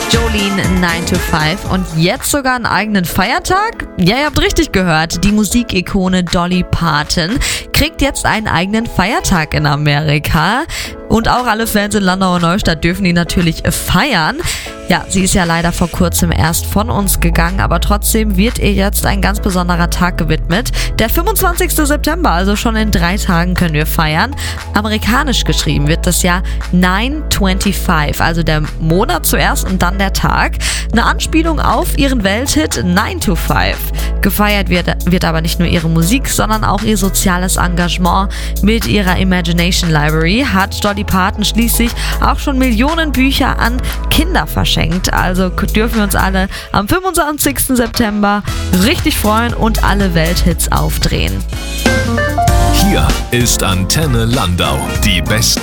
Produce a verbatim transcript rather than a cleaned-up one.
Jolene nine to five und jetzt sogar einen eigenen Feiertag? Ja, ihr habt richtig gehört, die Musikikone Dolly Parton kriegt jetzt einen eigenen Feiertag in Amerika und auch alle Fans in Landau und Neustadt dürfen ihn natürlich feiern. Ja, sie ist ja leider vor kurzem erst von uns gegangen, aber trotzdem wird ihr jetzt ein ganz besonderer Tag gewidmet. Der fünfundzwanzigster September, also schon in drei Tagen können wir feiern. Amerikanisch geschrieben wird das Jahr nine twenty-five, also der Monat zuerst und dann der Tag. Eine Anspielung auf ihren Welthit nine to five. Gefeiert wird, wird aber nicht nur ihre Musik, sondern auch ihr soziales Engagement. Mit ihrer Imagination Library hat Dolly Parton schließlich auch schon Millionen Bücher an Kinder verschenkt. Also dürfen wir uns alle am fünfundzwanzigsten September richtig freuen und alle Welthits aufdrehen. Hier ist Antenne Landau. Die besten